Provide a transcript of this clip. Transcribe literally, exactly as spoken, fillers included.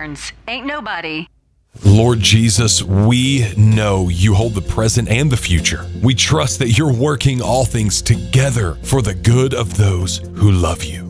Burns. Ain't nobody. Lord Jesus, we know you hold the present and the future. We trust that you're working all things together for the good of those who love you.